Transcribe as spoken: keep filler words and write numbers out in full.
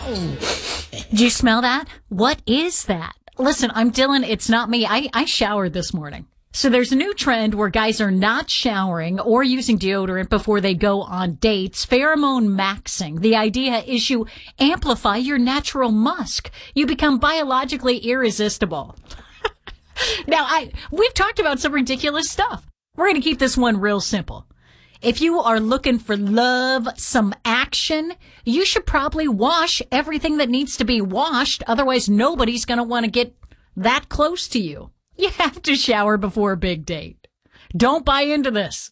Do you smell that? What is that? Listen, I'm Dylan. It's not me. I, I showered this morning. So there's a new trend where guys are not showering or using deodorant before they go on dates. Pheromone maxing. The idea is you amplify your natural musk. You become biologically irresistible. Now, I we've talked about some ridiculous stuff. We're going to keep this one real simple. If you are looking for love, some action, you should probably wash everything that needs to be washed. Otherwise, nobody's going to want to get that close to you. You have to shower before a big date. Don't buy into this.